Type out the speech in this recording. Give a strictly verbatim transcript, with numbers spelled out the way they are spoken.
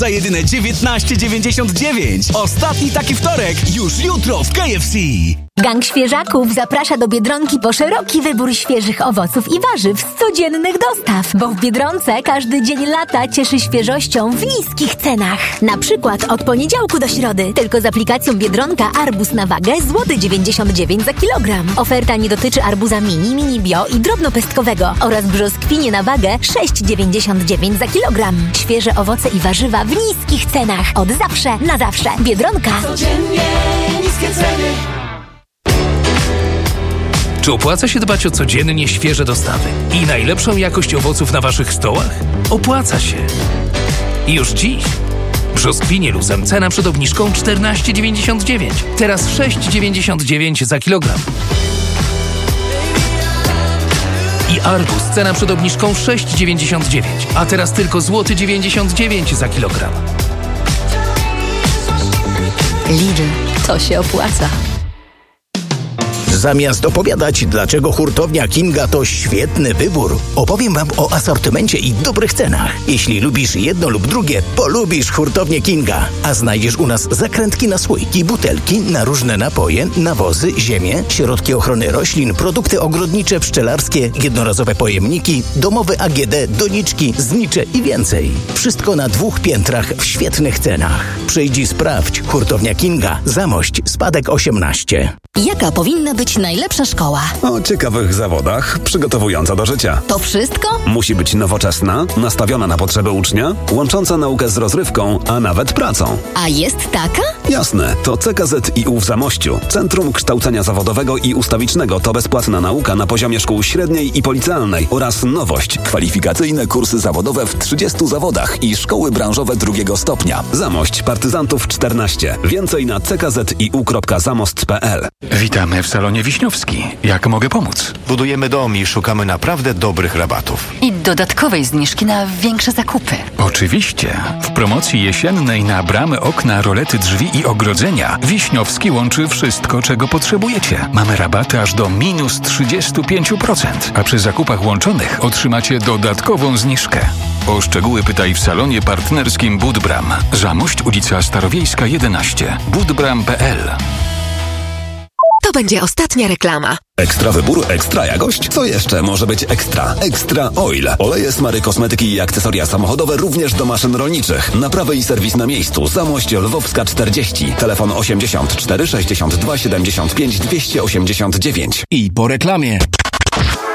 za jedyne dziewiętnaście dziewięćdziesiąt dziewięć. Ostatni taki wtorek już jutro w K F C. Gang świeżaków zaprasza do Biedronki po szeroki wybór świeżych owoców i warzyw z codziennych dostaw, bo w Biedronce każdy dzień lata cieszy świeżością w niskich cenach. Na przykład od poniedziałku do środy tylko z aplikacją Biedronka arbuz na wagę złoty dziewięćdziesiąt dziewięć za kilogram. Oferta nie dotyczy arbuza mini, mini bio i drobnopestkowego oraz brzoskwinie na wagę sześć dziewięćdziesiąt dziewięć za kilogram. Świeże owoce i warzywa w niskich cenach. Od zawsze na zawsze. Biedronka. Codziennie niskie ceny. Czy opłaca się dbać o codziennie świeże dostawy i najlepszą jakość owoców na waszych stołach? Opłaca się. Już dziś. Brzoskwinie luzem cena przed obniżką czternaście dziewięćdziesiąt dziewięć. Teraz sześć dziewięćdziesiąt dziewięć za kilogram. I arbuz cena przed obniżką sześć dziewięćdziesiąt dziewięć, a teraz tylko złoty dziewięćdziesiąt dziewięć za kilogram. Lidl, to się opłaca. Zamiast opowiadać, dlaczego hurtownia Kinga to świetny wybór, opowiem Wam o asortymencie i dobrych cenach. Jeśli lubisz jedno lub drugie, polubisz hurtownię Kinga. A znajdziesz u nas zakrętki na słoiki, butelki, na różne napoje, nawozy, ziemię, środki ochrony roślin, produkty ogrodnicze, pszczelarskie, jednorazowe pojemniki, domowe A G D, doniczki, znicze i więcej. Wszystko na dwóch piętrach w świetnych cenach. Przyjdź i sprawdź. Hurtownia Kinga. Zamość, Spadek osiemnaście. Jaka powinna być najlepsza szkoła? O ciekawych zawodach, przygotowująca do życia. To wszystko? Musi być nowoczesna, nastawiona na potrzeby ucznia, łącząca naukę z rozrywką, a nawet pracą. A jest taka? Jasne, to C K Z I U w Zamościu. Centrum Kształcenia Zawodowego i Ustawicznego to bezpłatna nauka na poziomie szkół średniej i policealnej oraz nowość. Kwalifikacyjne kursy zawodowe w trzydziestu zawodach i szkoły branżowe drugiego stopnia. Zamość Partyzantów czternaście. Więcej na c k z i u kropka zamost kropka p l. Witamy w salonie Wiśniowski. Jak mogę pomóc? Budujemy dom i szukamy naprawdę dobrych rabatów. I dodatkowej zniżki na większe zakupy. Oczywiście. W promocji jesiennej na bramy, okna, rolety, drzwi i ogrodzenia Wiśniowski łączy wszystko, czego potrzebujecie. Mamy rabaty aż do minus trzydzieści pięć procent, a przy zakupach łączonych otrzymacie dodatkową zniżkę. O szczegóły pytaj w salonie partnerskim Budbram. Zamość, ulica Starowiejska jedenaście. budbram kropka p l. To będzie ostatnia reklama. Ekstra wybór, ekstra jakość? Co jeszcze może być ekstra? Ekstra Oil. Oleje, smary, kosmetyki i akcesoria samochodowe również do maszyn rolniczych. Naprawy i serwis na miejscu. Zamość Lwowska czterdzieści. Telefon osiemdziesiąt cztery sześćdziesiąt dwa siedemdziesiąt pięć dwieście osiemdziesiąt dziewięć. I po reklamie.